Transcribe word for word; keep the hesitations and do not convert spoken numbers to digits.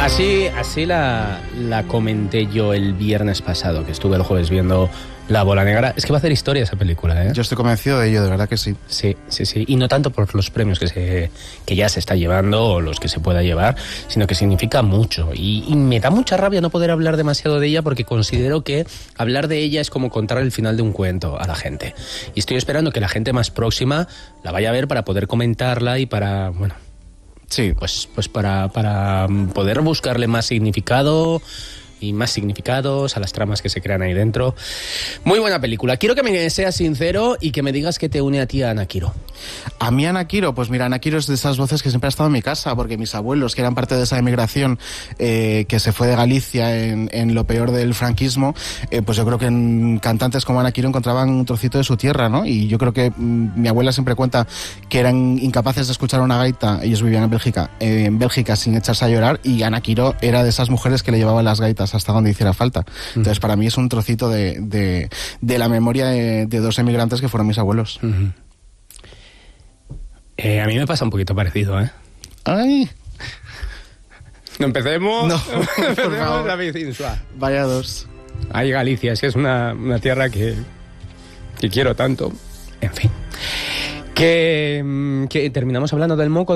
Así, así la, la comenté yo el viernes pasado, que estuve el jueves viendo La Bola Negra. Es que va a hacer historia esa película, ¿eh? Yo estoy convencido de ello, de verdad que sí. Sí, sí, sí. Y no tanto por los premios que, se, que ya se está llevando o los que se pueda llevar, sino que significa mucho. Y, y me da mucha rabia no poder hablar demasiado de ella porque considero que hablar de ella es como contar el final de un cuento a la gente. Y estoy esperando que la gente más próxima la vaya a ver para poder comentarla y para, bueno... Sí. Pues, pues para, para poder buscarle más significado y más significados a las tramas que se crean ahí dentro. Muy buena película. Quiero que me seas sincero y que me digas qué te une a ti a Ana Quiro. A mí Ana Quiro, pues mira, Ana Quiro es de esas voces que siempre ha estado en mi casa, porque mis abuelos, que eran parte de esa emigración eh, que se fue de Galicia en, en lo peor del franquismo, eh, pues yo creo que en cantantes como Ana Quiro encontraban un trocito de su tierra, ¿no? Y yo creo que mmm, mi abuela siempre cuenta que eran incapaces de escuchar una gaita, ellos vivían en Bélgica, eh, en Bélgica sin echarse a llorar, y Ana Quiro era de esas mujeres que le llevaban las gaitas hasta donde hiciera falta. Entonces, uh-huh. para mí es un trocito de, de, de la memoria de, de dos emigrantes que fueron mis abuelos. Uh-huh. Eh, a mí me pasa un poquito parecido, ¿eh? ¡Ay! No empecemos. No, empecemos la Vicensua. Vaya dos. Ay, Galicia, es que es una, una tierra que, que quiero tanto. En fin. Que, que terminamos hablando del moco.